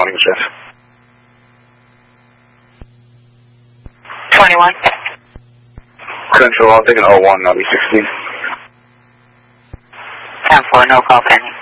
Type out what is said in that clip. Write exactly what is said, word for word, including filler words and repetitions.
morning, Jeff. twenty-one. Central, I'll take an oh one, I'll be sixteen. ten four, no call pending.